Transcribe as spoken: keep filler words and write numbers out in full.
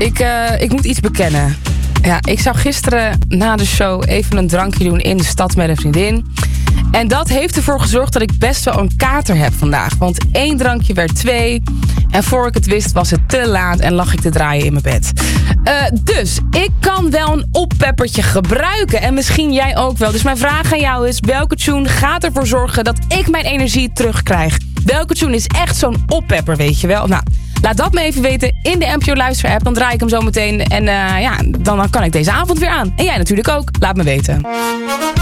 Ik, uh, ik moet iets bekennen. Ja, ik zou gisteren na de show even een drankje doen in de stad met een vriendin. En dat heeft ervoor gezorgd dat ik best wel een kater heb vandaag. Want één drankje werd twee. En voor ik het wist was het te laat en lag ik te draaien in mijn bed. Uh, dus ik kan wel een oppeppertje gebruiken. En misschien jij ook wel. Dus mijn vraag aan jou is: welke tune gaat ervoor zorgen dat ik mijn energie terugkrijg? Welke tune is echt zo'n oppepper, weet je wel? Nou, laat dat me even weten in de N P O Luister app. Dan draai ik hem zo meteen. En uh, ja, dan, dan kan ik deze avond weer aan. En jij natuurlijk ook. Laat me weten.